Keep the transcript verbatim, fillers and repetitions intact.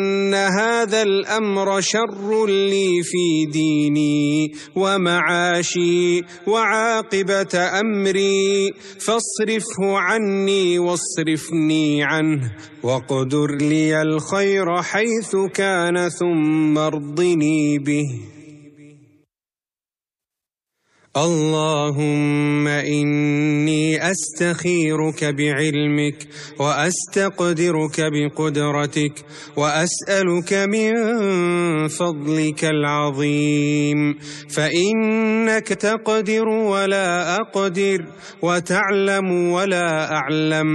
إن هذا الأمر شر لي في ديني ومعاشي وعاقبة أمري، فاصرفه عني واصرفني عنه، واقدر لي الخير حيث كان ثم ارضني به. اللهم إني أستخيرك بعلمك وأستقدرك بقدرتك، وأسألك من فضلك العظيم، فإنك تقدر ولا أقدر، وتعلم ولا أعلم.